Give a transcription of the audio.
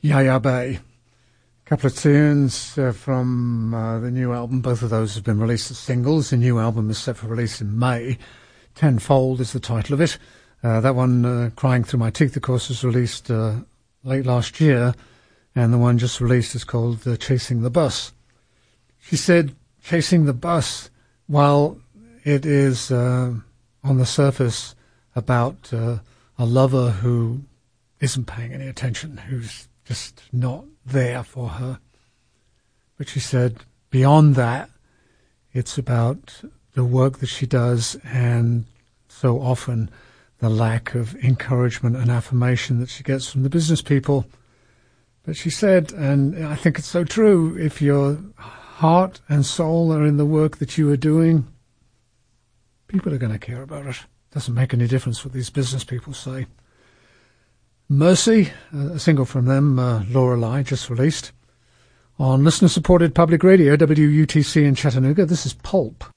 Yaya Bay. A couple of tunes from the new album. Both of those have been released as singles. The new album is set for release in May. Tenfold is the title of it. That one, Crying Through My Teeth, of course, was released late last year. And the one just released is called Chasing the Bus. She said, chasing the bus, while it is on the surface about a lover who isn't paying any attention, who's just not there for her. But she said, beyond that, it's about the work that she does and so often the lack of encouragement and affirmation that she gets from the business people. But she said, and I think it's so true, if your heart and soul are in the work that you are doing, people are going to care about it. Doesn't make any difference what these business people say. Mercy, a single from them, Lorelei, just released on listener-supported public radio, WUTC in Chattanooga. This is Pulp.